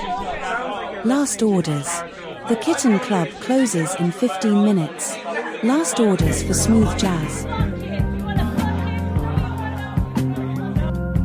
Last orders. The Kitten Club closes in 15 minutes. Last orders for smooth jazz.